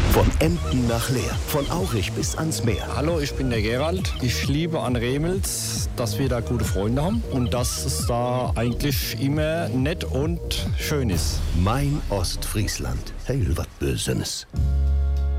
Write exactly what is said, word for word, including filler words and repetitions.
Von Emden nach Leer, von Aurich bis ans Meer. Hallo, ich bin der Gerald. Ich liebe an Remels, dass wir da gute Freunde haben und dass es da eigentlich immer nett und schön ist. Mein Ostfriesland. Heil wat Bösenes.